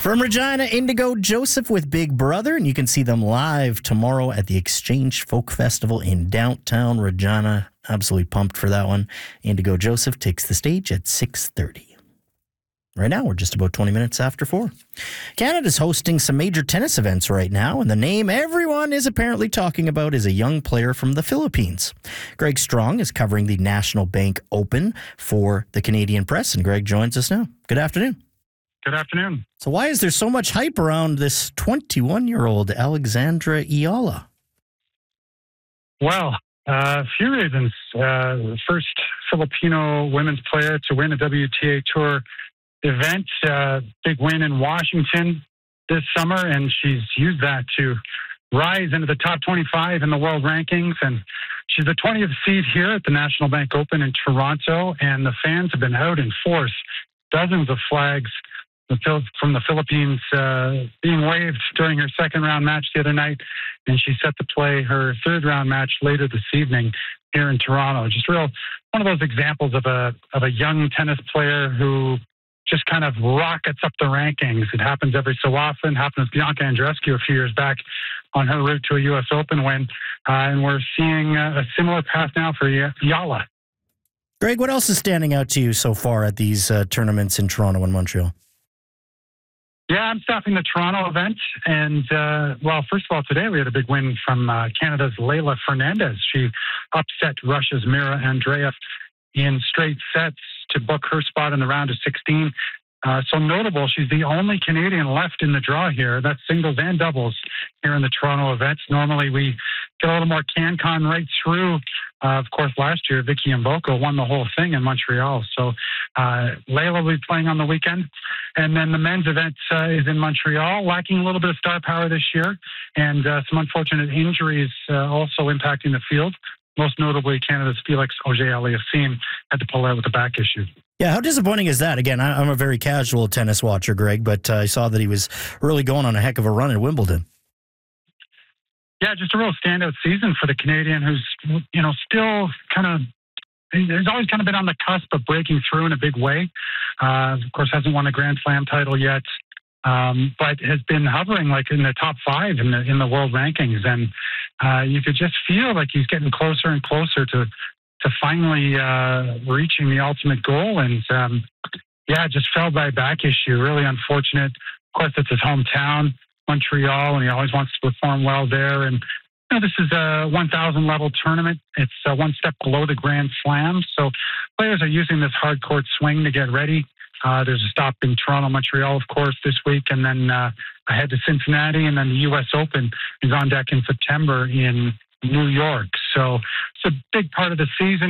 From Regina, Indigo Joseph with Big Brother, and you can see them live tomorrow at the Exchange Folk Festival in downtown Regina. Absolutely pumped for that one. Indigo Joseph takes the stage at 6:30. Right now, we're just about 20 minutes after 4. Canada's hosting some major tennis events right now, and the name everyone is apparently talking about is a young player from the Philippines. Greg Strong is covering the National Bank Open for the Canadian Press, and Greg joins us now. Good afternoon. Good afternoon. So why is there so much hype around this 21-year-old Alexandra Ayala? Well, a few reasons. First Filipino women's player to win a WTA Tour event, big win in Washington this summer, and she's used that to rise into the top 25 in the world rankings. And she's the 20th seed here at the National Bank Open in Toronto, and the fans have been out in force. Dozens of flags from the Philippines being waved during her second-round match the other night, and she's set to play her third-round match later this evening here in Toronto. Just one of those examples of a young tennis player who just kind of rockets up the rankings. It happens every so often. It happened with Bianca Andreescu a few years back on her route to a U.S. Open win, and we're seeing a similar path now for Ayala. Greg, what else is standing out to you so far at these tournaments in Toronto and Montreal? Yeah, I'm staffing the Toronto event. And, first of all, today we had a big win from Canada's Leylah Fernandez. She upset Russia's Mira Andreev in straight sets to book her spot in the round of 16. So notable, she's the only Canadian left in the draw here. That's singles and doubles here in the Toronto events. Normally we get a little more CanCon right through. Of course, last year, Vicky Mboko won the whole thing in Montreal. So Leylah will be playing on the weekend. And then the men's event is in Montreal, lacking a little bit of star power this year, and some unfortunate injuries also impacting the field. Most notably, Canada's Felix Auger-Aliassime had to pull out with a back issue. Yeah, how disappointing is that? Again, I'm a very casual tennis watcher, Greg, but I saw that he was really going on a heck of a run at Wimbledon. Yeah, just a real standout season for the Canadian who's, still he's always kind of been on the cusp of breaking through in a big way. Of course, hasn't won a Grand Slam title yet, but has been hovering like in the top 5 in the world rankings. And you could just feel like he's getting closer and closer to finally reaching the ultimate goal. And just fell by a back issue. Really unfortunate. Of course, it's his hometown, Montreal, and he always wants to perform well there. And this is a 1,000 level tournament. It's one step below the Grand Slam. So players are using this hard court swing to get ready. There's a stop in Toronto, Montreal, of course, this week, and then ahead to Cincinnati, and then the U.S. Open is on deck in September in New York. So it's a big part of the season.